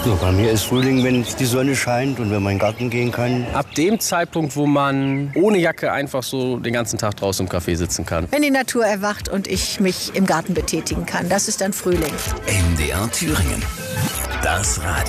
So, bei mir ist Frühling, wenn die Sonne scheint und wenn man in den Garten gehen kann. Ab dem Zeitpunkt, wo man ohne Jacke einfach so den ganzen Tag draußen im Café sitzen kann. Wenn die Natur erwacht und ich mich im Garten betätigen kann, das ist dann Frühling. NDR Thüringen. Das Radio.